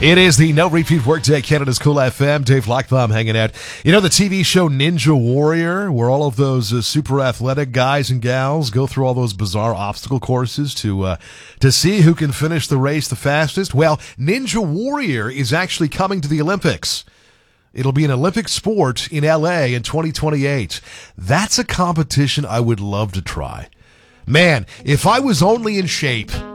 It is the No Repeat Workday, Canada's Cool FM. Dave Lockbaum hanging out. You know the TV show Ninja Warrior, where all of those super athletic guys and gals go through all those bizarre obstacle courses to see who can finish the race the fastest? Well, Ninja Warrior is actually coming to the Olympics. It'll be an Olympic sport in LA in 2028. That's a competition I would love to try. Man, if I was only in shape